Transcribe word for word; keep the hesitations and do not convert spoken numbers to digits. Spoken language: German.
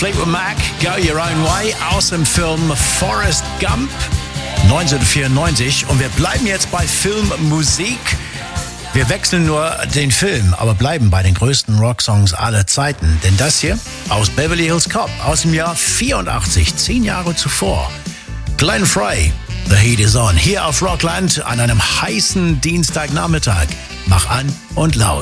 Fleetwood Mac, Go Your Own Way aus dem Film Forrest Gump neunzehnhundertvierundneunzig. Und wir bleiben jetzt bei Filmmusik. Wir wechseln nur den Film, aber bleiben bei den größten Rocksongs aller Zeiten. Denn das hier aus Beverly Hills Cop aus dem Jahr vierundachtzig, zehn Jahre zuvor. Glenn Frey, The Heat is On, hier auf Rockland an einem heißen Dienstagnachmittag. Mach an und laut.